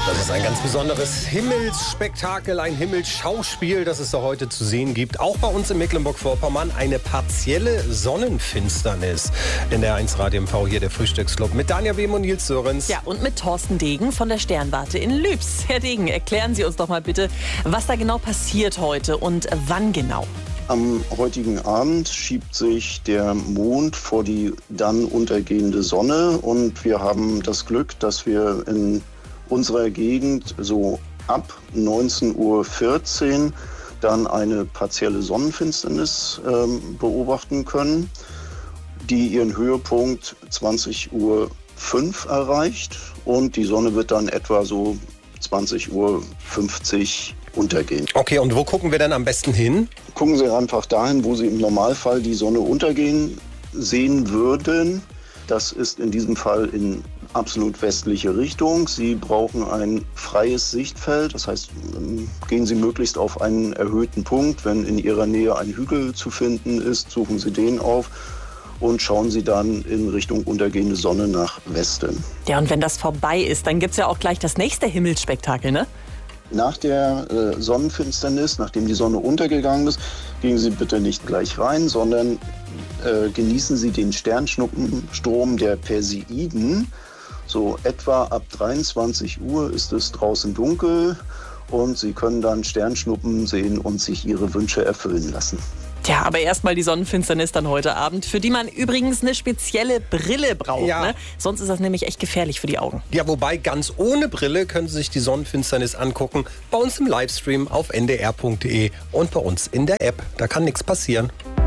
Das ist ein ganz besonderes Himmelsspektakel, ein Himmelsschauspiel, das es da heute zu sehen gibt. Auch bei uns in Mecklenburg-Vorpommern eine partielle Sonnenfinsternis. In der 1 Radio MV hier der Frühstücksclub mit Danja Behm und Nils Sörensen. Ja, und mit Thorsten Degen von der Sternwarte in Lübs. Herr Degen, erklären Sie uns doch mal bitte, was da genau passiert heute und wann genau. Am heutigen Abend schiebt sich der Mond vor die dann untergehende Sonne und wir haben das Glück, dass wir in unserer Gegend so ab 19:14 Uhr dann eine partielle Sonnenfinsternis beobachten können, die ihren Höhepunkt 20:05 Uhr erreicht und die Sonne wird dann etwa so 20:50 Uhr untergehen. Okay, und wo gucken wir denn am besten hin? Gucken Sie einfach dahin, wo Sie im Normalfall die Sonne untergehen sehen würden. Das ist in diesem Fall in absolut westliche Richtung. Sie brauchen ein freies Sichtfeld, das heißt, gehen Sie möglichst auf einen erhöhten Punkt. Wenn in Ihrer Nähe ein Hügel zu finden ist, suchen Sie den auf und schauen Sie dann in Richtung untergehende Sonne nach Westen. Ja, und wenn das vorbei ist, dann gibt es ja auch gleich das nächste Himmelsspektakel, ne? Nach der Sonnenfinsternis, nachdem die Sonne untergegangen ist, gehen Sie bitte nicht gleich rein, sondern genießen Sie den Sternschnuppenstrom der Perseiden. So etwa ab 23 Uhr ist es draußen dunkel und Sie können dann Sternschnuppen sehen und sich Ihre Wünsche erfüllen lassen. Ja, aber erstmal die Sonnenfinsternis dann heute Abend, für die man übrigens eine spezielle Brille braucht. Ja. Ne? Sonst ist das nämlich echt gefährlich für die Augen. Ja, wobei ganz ohne Brille können Sie sich die Sonnenfinsternis angucken. Bei uns im Livestream auf ndr.de und bei uns in der App. Da kann nichts passieren.